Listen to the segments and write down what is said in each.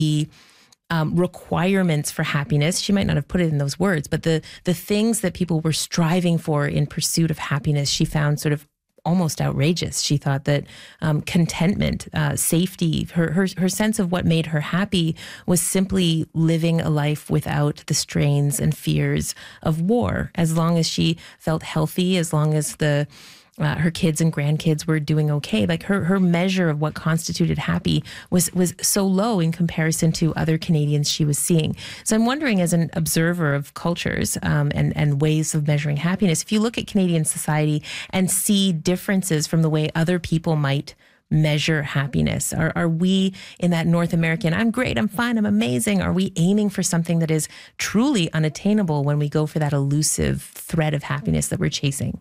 the requirements for happiness. She might not have put it in those words, but the things that people were striving for in pursuit of happiness, she found sort of almost outrageous. She thought that contentment, safety, her sense of what made her happy was simply living a life without the strains and fears of war. As long as she felt healthy, as long as her kids and grandkids were doing okay. Like her measure of what constituted happy was so low in comparison to other Canadians she was seeing. So I'm wondering, as an observer of cultures and ways of measuring happiness, if you look at Canadian society and see differences from the way other people might measure happiness, are we in that North American, I'm great, I'm fine, I'm amazing? Are we aiming for something that is truly unattainable when we go for that elusive thread of happiness that we're chasing?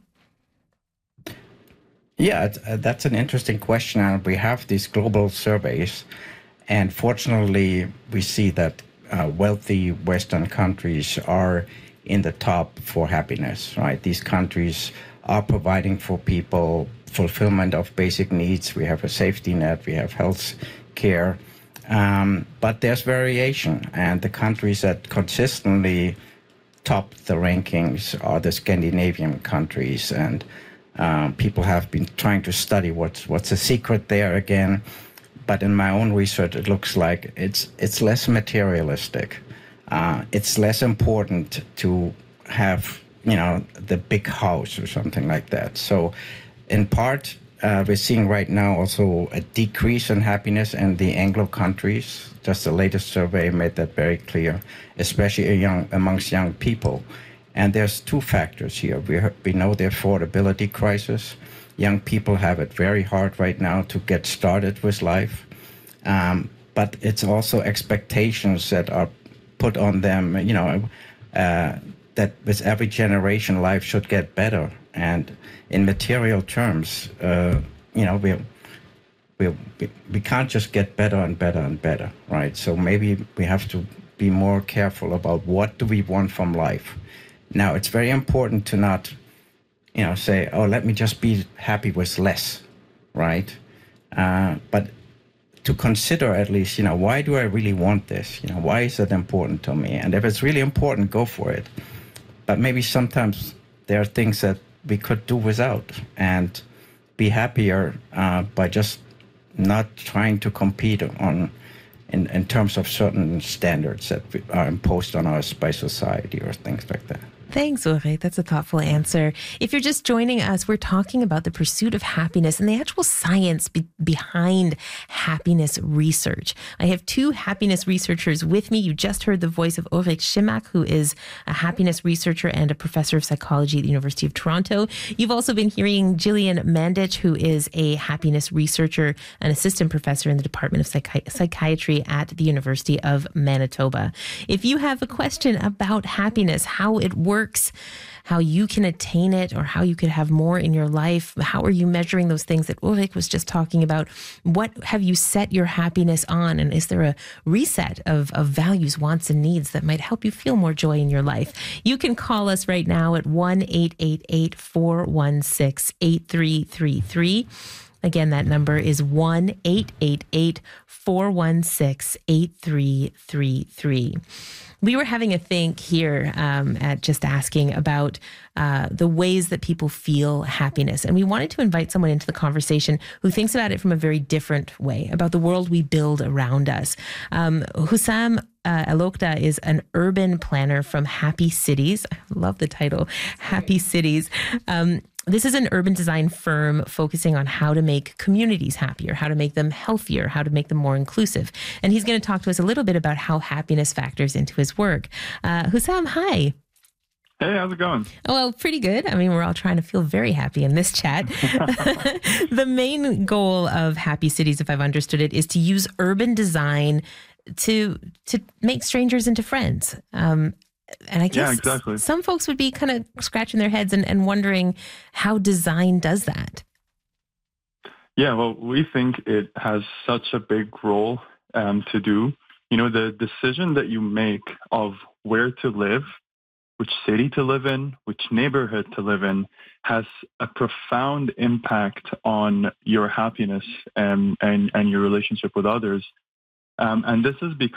Yeah, that's an interesting question. And we have these global surveys. And fortunately, we see that wealthy Western countries are in the top for happiness, right? These countries are providing for people fulfillment of basic needs. We have a safety net, we have health care. But there's variation. And the countries that consistently top the rankings are the Scandinavian countries. And people have been trying to study what's the secret there again, but in my own research, it looks like it's less materialistic. It's less important to have the big house or something like that. So, in part, we're seeing right now also a decrease in happiness in the Anglo countries. Just the latest survey made that very clear, especially amongst young people. And there's two factors here. We know the affordability crisis. Young people have it very hard right now to get started with life. But it's also expectations that are put on them, that with every generation, life should get better. And in material terms, we can't just get better and better and better, right? So maybe we have to be more careful about what do we want from life. Now, it's very important to not, say, oh, let me just be happy with less, right? But to consider at least, why do I really want this? Why is it important to me? And if it's really important, go for it. But maybe sometimes there are things that we could do without and be happier by just not trying to compete in terms of certain standards that are imposed on us by society or things like that. Thanks, Ulrich. That's a thoughtful answer. If you're just joining us, we're talking about the pursuit of happiness and the actual science behind happiness research. I have two happiness researchers with me. You just heard the voice of Ulrich Schimmach, who is a happiness researcher and a professor of psychology at the University of Toronto. You've also been hearing Gillian Mandich, who is a happiness researcher and assistant professor in the Department of Psychiatry at the University of Manitoba. If you have a question about happiness, how it works, how you can attain it, or how you could have more in your life, how are you measuring those things that Ulrich was just talking about? What have you set your happiness on? And is there a reset of values, wants, and needs that might help you feel more joy in your life? You can call us right now at 1-888-416-8333. Again, that number is 1-888-416-8333. We were having a think here at Just Asking about the ways that people feel happiness. And we wanted to invite someone into the conversation who thinks about it from a very different way, about the world we build around us. Hussam Alokda is an urban planner from Happy Cities. I love the title, Happy Cities. This is an urban design firm focusing on how to make communities happier, how to make them healthier, how to make them more inclusive. And he's going to talk to us a little bit about how happiness factors into his work. Hussam, hi. Hey, how's it going? Oh, well, pretty good. I mean, we're all trying to feel very happy in this chat. The main goal of Happy Cities, if I've understood it, is to use urban design to make strangers into friends. And I guess exactly. Some folks would be kind of scratching their heads and wondering how design does that. Yeah, well, we think it has such a big role to do. The decision that you make of where to live, which city to live in, which neighborhood to live in, has a profound impact on your happiness and your relationship with others. And this is because